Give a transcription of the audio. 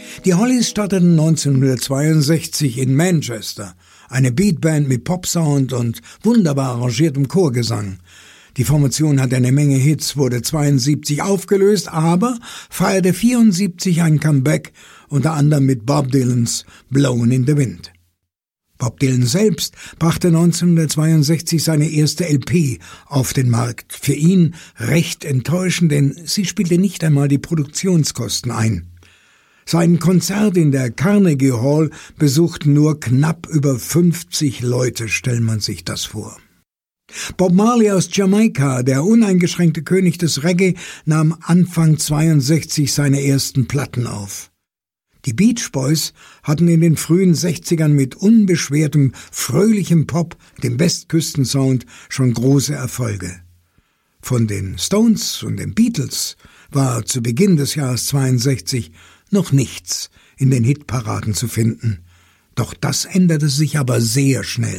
Die Hollies starteten 1962 in Manchester, eine Beatband mit Popsound und wunderbar arrangiertem Chorgesang. Die Formation hatte eine Menge Hits, wurde 72 aufgelöst, aber feierte 74 ein Comeback, unter anderem mit Bob Dylans Blowin' in the Wind. Bob Dylan selbst brachte 1962 seine erste LP auf den Markt. Für ihn recht enttäuschend, denn sie spielte nicht einmal die Produktionskosten ein. Sein Konzert in der Carnegie Hall besuchten nur knapp über 50 Leute, stellt man sich das vor. Bob Marley aus Jamaika, der uneingeschränkte König des Reggae, nahm Anfang 62 seine ersten Platten auf. Die Beach Boys hatten in den frühen 60ern mit unbeschwertem, fröhlichem Pop, dem Westküstensound, schon große Erfolge. Von den Stones und den Beatles war zu Beginn des Jahres 62 noch nichts in den Hitparaden zu finden. Doch das änderte sich aber sehr schnell.